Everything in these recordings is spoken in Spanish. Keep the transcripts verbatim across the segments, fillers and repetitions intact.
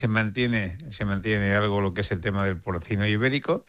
se mantiene, se mantiene algo lo que es el tema del porcino ibérico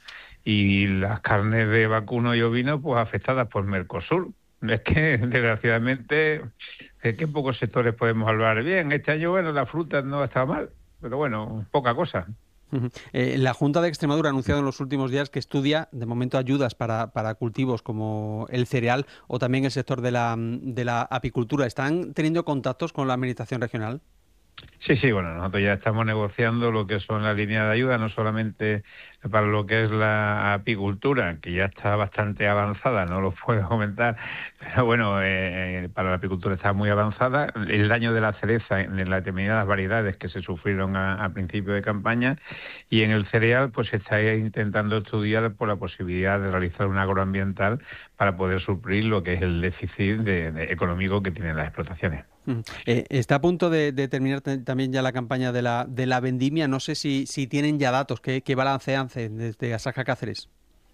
y las carnes de vacuno y ovino pues afectadas por Mercosur. Es que, desgraciadamente, ¿de qué pocos sectores podemos hablar bien? Este año, bueno, la fruta no ha estado mal, pero bueno, poca cosa. Ujú. Eh, la Junta de Extremadura ha anunciado en los últimos días que estudia, de momento, ayudas para, para cultivos como el cereal o también el sector de la, de la apicultura. ¿Están teniendo contactos con la Administración regional? Sí, sí, bueno, nosotros ya estamos negociando lo que son las líneas de ayuda, no solamente para lo que es la apicultura, que ya está bastante avanzada, no lo puedo comentar, pero bueno, eh, para la apicultura está muy avanzada. El daño de la cereza en las determinadas variedades que se sufrieron a, a principio de campaña, y en el cereal pues se está intentando estudiar por la posibilidad de realizar un agroambiental para poder suplir lo que es el déficit de- de económico que tienen las explotaciones. Ujú. Eh, está a punto de, de terminar te- también ya la campaña de la, de la vendimia. No sé si, si tienen ya datos. ¿Qué, qué balance hacen desde Asaja Cáceres?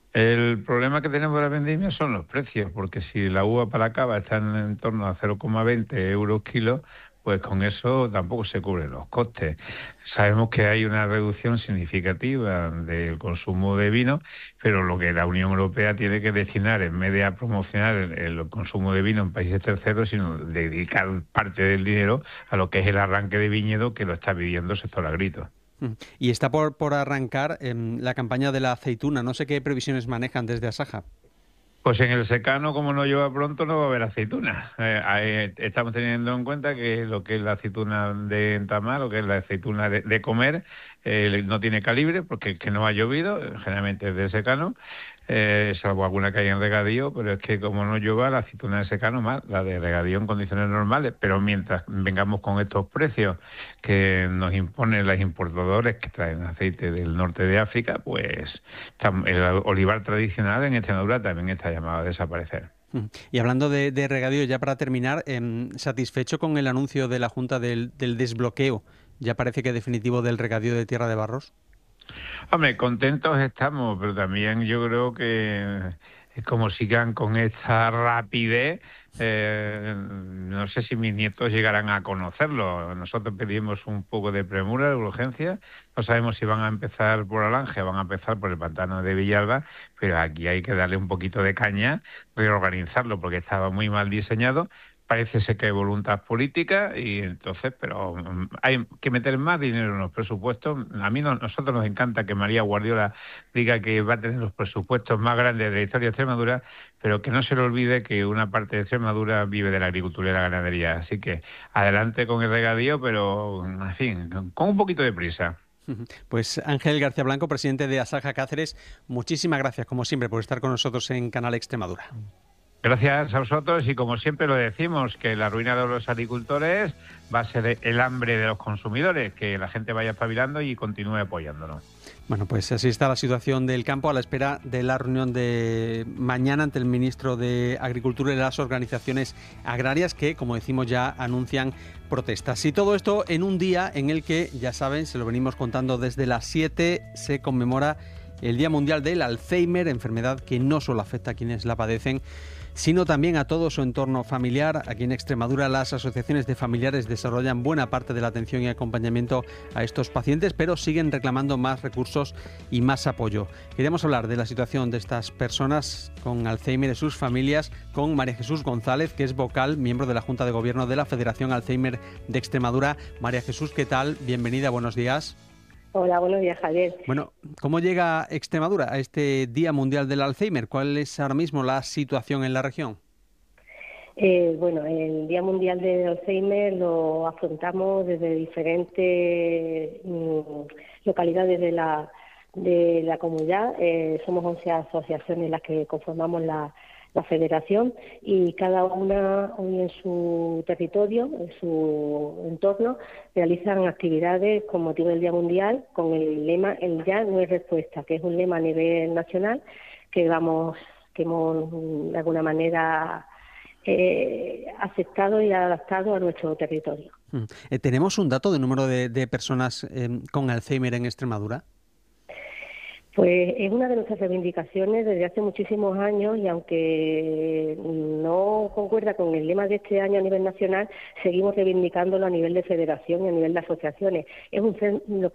El problema que tenemos de la vendimia son los precios, porque si la uva para cava está en, en torno a cero coma veinte euros kilo, pues con eso tampoco se cubren los costes. Sabemos que hay una reducción significativa del consumo de vino, pero lo que la Unión Europea tiene que destinar, en vez de a promocionar el, el consumo de vino en países terceros, sino dedicar parte del dinero a lo que es el arranque de viñedo que lo está viviendo el sector agrícola. Ujú. Y está por, por arrancar em, la campaña de la aceituna. No sé qué previsiones manejan desde Asaja. Pues en el secano, como no llueva pronto, no va a haber aceituna. Eh, eh, estamos teniendo en cuenta que lo que es la aceituna de entamar, lo que es la aceituna de, de comer, eh, no tiene calibre porque es que no ha llovido, eh, generalmente es de secano, eh, salvo alguna que haya en regadío, pero es que como no llueva, la aceituna de secano más, la de regadío en condiciones normales. Pero mientras vengamos con estos precios que nos imponen los importadores que traen aceite del norte de África, pues tam- el olivar tradicional en Extremadura también está llamado a desaparecer. Ujú. Y hablando de, de regadío, ya para terminar, em, ¿satisfecho con el anuncio de la Junta del, del desbloqueo? Ya parece que definitivo del regadío de Tierra de Barros. Hombre, contentos estamos, pero también yo creo que es como sigan con esta rapidez, eh, no sé si mis nietos llegarán a conocerlo. Nosotros pedimos un poco de premura, de urgencia. No sabemos si van a empezar por Alange o van a empezar por el pantano de Villalba, pero aquí hay que darle un poquito de caña, reorganizarlo, porque estaba muy mal diseñado. Parece ser que hay voluntad política y entonces, pero mm, hay que meter más dinero en los presupuestos. A mí no, nosotros nos encanta que María Guardiola diga que va a tener los presupuestos más grandes de la historia de Extremadura, pero que no se le olvide que una parte de Extremadura vive de la agricultura y la ganadería. Así que adelante con el regadío, pero en fin, con un poquito de prisa. Ujú. Pues Ángel García Blanco, presidente de Asaja Cáceres, muchísimas gracias, como siempre, por estar con nosotros en Canal Extremadura. Gracias a vosotros y como siempre lo decimos, que la ruina de los agricultores va a ser el hambre de los consumidores, que la gente vaya espabilando y continúe apoyándonos. Bueno, pues así está la situación del campo a la espera de la reunión de mañana ante el ministro de Agricultura y las organizaciones agrarias que, como decimos, ya anuncian protestas. Y todo esto en un día en el que, ya saben, se lo venimos contando desde las siete, se conmemora el Día Mundial del Alzheimer, enfermedad que no solo afecta a quienes la padecen, sino también a todo su entorno familiar. Aquí en Extremadura las asociaciones de familiares desarrollan buena parte de la atención y acompañamiento a estos pacientes, pero siguen reclamando más recursos y más apoyo. Queremos hablar de la situación de estas personas con Alzheimer y sus familias con María Jesús González, que es vocal, miembro de la Junta de Gobierno de la Federación Alzheimer de Extremadura. María Jesús, ¿qué tal? Bienvenida, buenos días. Hola, buenos días, Javier. Bueno, ¿cómo llega Extremadura a este Día Mundial del Alzheimer? ¿Cuál es ahora mismo la situación en la región? Eh, bueno, el Día Mundial del Alzheimer lo afrontamos desde diferentes mm, localidades de la de la comunidad. Eh, somos once asociaciones las que conformamos la, la federación y cada una en su territorio, en su entorno, realizan actividades con motivo del Día Mundial con el lema "El ya no es respuesta", que es un lema a nivel nacional que vamos que hemos de alguna manera eh, aceptado y adaptado a nuestro territorio. Mm. Eh, ¿Tenemos un dato de número de, de personas eh, con Alzheimer en Extremadura? Pues es una de nuestras reivindicaciones desde hace muchísimos años y aunque no concuerda con el lema de este año a nivel nacional, seguimos reivindicándolo a nivel de federación y a nivel de asociaciones. Es un, lo